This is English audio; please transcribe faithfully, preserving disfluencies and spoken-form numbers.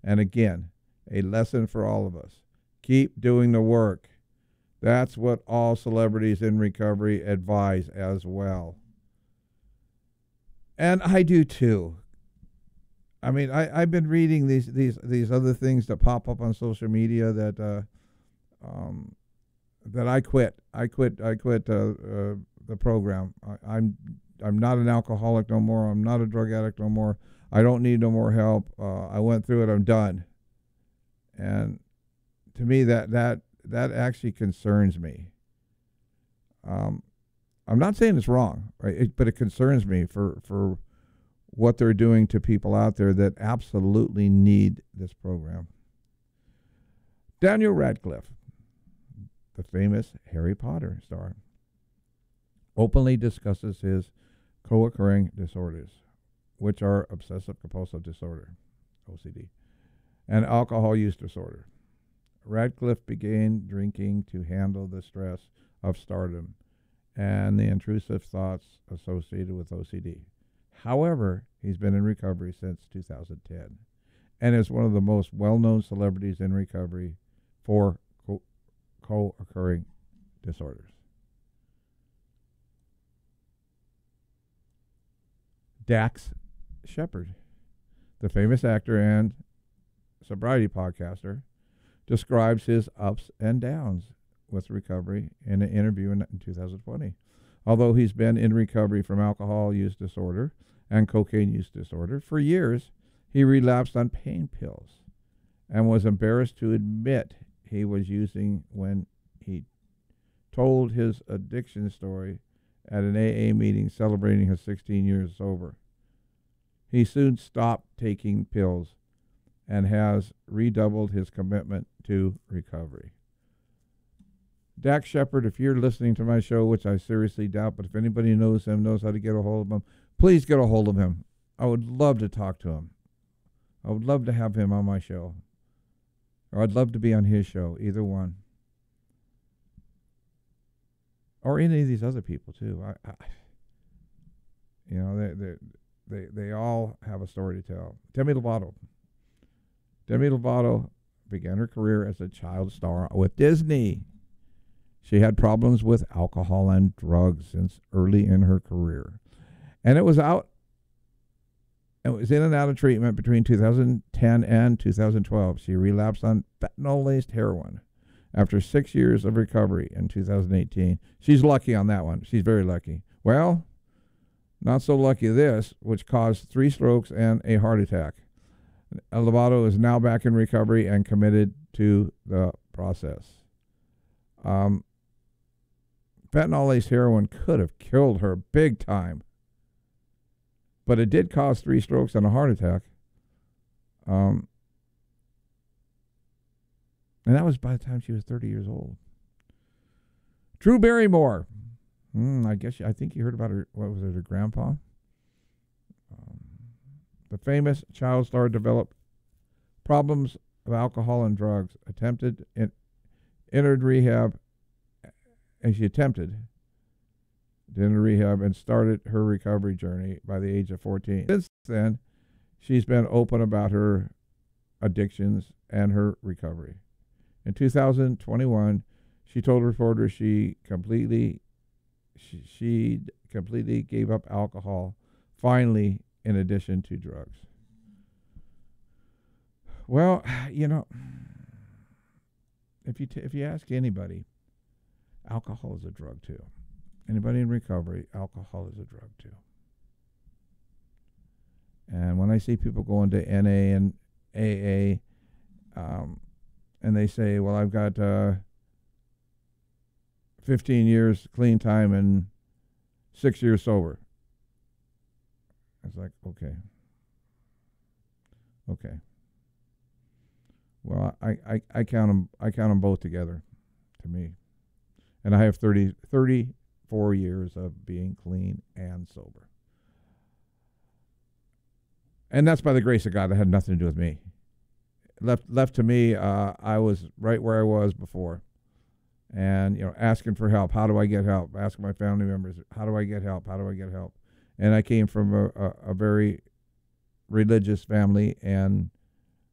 And again, a lesson for all of us. Keep doing the work. That's what all celebrities in recovery advise as well. And I do too. I mean, I, I've been reading these, these, these other things that pop up on social media that uh, um, that I quit. I quit. I quit uh, uh, the program. I, I'm I'm not an alcoholic no more. I'm not a drug addict no more. I don't need no more help. Uh, I went through it. I'm done. And to me, that that that actually concerns me. Um, I'm not saying it's wrong, right? It, but it concerns me for for what they're doing to people out there that absolutely need this program. Daniel Radcliffe, the famous Harry Potter star, openly discusses his co-occurring disorders, which are obsessive compulsive disorder, O C D, and alcohol use disorder. Radcliffe began drinking to handle the stress of stardom and the intrusive thoughts associated with O C D. However, he's been in recovery since two thousand ten and is one of the most well-known celebrities in recovery for co- co-occurring disorders. Dax Shepard, the famous actor and sobriety podcaster, describes his ups and downs with recovery in an interview in, in two thousand twenty. Although he's been in recovery from alcohol use disorder and cocaine use disorder for years, he relapsed on pain pills and was embarrassed to admit he was using when he told his addiction story at an A A meeting celebrating his sixteen years sober. He soon stopped taking pills and has redoubled his commitment to recovery. Dax Shepard, if you're listening to my show, which I seriously doubt, but if anybody knows him, knows how to get a hold of him, please get a hold of him. I would love to talk to him. I would love to have him on my show. Or I'd love to be on his show, either one. Or any of these other people, too. I, I you know, they, they, they, they all have a story to tell. Demi Lovato. Demi Lovato began her career as a child star with Disney. She had problems with alcohol and drugs since early in her career. And it was out, it was in and out of treatment between two thousand ten and two thousand twelve. She relapsed on fentanyl-laced heroin after six years of recovery in two thousand eighteen. She's lucky on that one. She's very lucky. Well, not so lucky this, which caused three strokes and a heart attack. Lovato is now back in recovery and committed to the process. Um, Fentanyl-laced heroin could have killed her big time, but it did cause three strokes and a heart attack. Um, and that was by the time she was thirty years old. Drew Barrymore. Mm, I guess, you, I think you heard about her, what was it, her grandpa? Um, the famous child star developed problems of alcohol and drugs, attempted, in, entered rehab, and she attempted to enter rehab and started her recovery journey by the age of fourteen. Since then, she's been open about her addictions and her recovery. In two thousand twenty-one, she told reporters she completely she, she completely gave up alcohol, finally, in addition to drugs. Well, you know, if you t- if you ask anybody, alcohol is a drug too. Anybody in recovery, alcohol is a drug too. And when I see people going to N A and A A, um, and they say, well, I've got uh, fifteen years clean time and six years sober. It's like, okay. Okay. Well, I, I, I count them I count them both together to me. And I have thirty, thirty-four years of being clean and sober. And that's by the grace of God. That had nothing to do with me. Left left to me, uh, I was right where I was before. And, you know, asking for help. How do I get help? Asking my family members, how do I get help? How do I get help? And I came from a, a, a very religious family, and